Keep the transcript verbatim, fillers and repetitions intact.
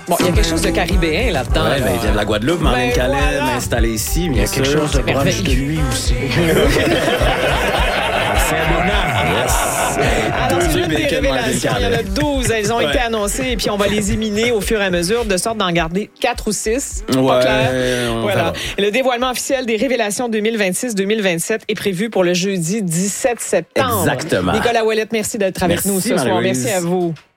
Bon, il y a quelque chose de caribéen là-dedans. Ouais, là. ben, il vient de la Guadeloupe, mais en Ben, Calais, voilà. m'installer ici. Il y a quelque chose de proche de lui aussi. Alors, Deux c'est œufs une des bacon, révélations. Il y en a douze. Elles ont Ouais. été annoncées et puis on va les éliminer au fur et à mesure de sorte d'en garder quatre ou six. Ouais, Pas clair. on Voilà. verra. Et le dévoilement officiel des révélations deux mille vingt-six deux mille vingt-sept est prévu pour le jeudi dix-sept septembre. Exactement. Nicolas Ouellette, merci d'être avec Merci, nous ce soir. Marie-Louise. Merci à vous.